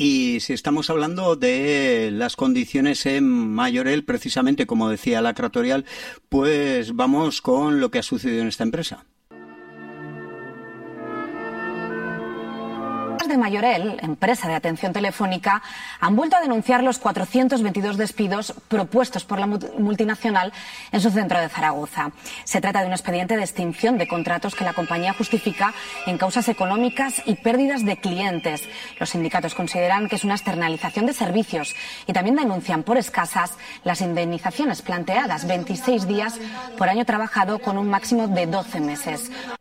Y si estamos hablando de las condiciones en Majorel, precisamente como decía la Cratorial, pues vamos con lo que ha sucedido en esta empresa. De Majorel, empresa de atención telefónica, han vuelto a denunciar los 422 despidos propuestos por la multinacional en su centro de Zaragoza. Se trata de un expediente de extinción de contratos que la compañía justifica en causas económicas y pérdidas de clientes. Los sindicatos consideran que es una externalización de servicios y también denuncian por escasas las indemnizaciones planteadas, 26 días por año trabajado con un máximo de 12 meses.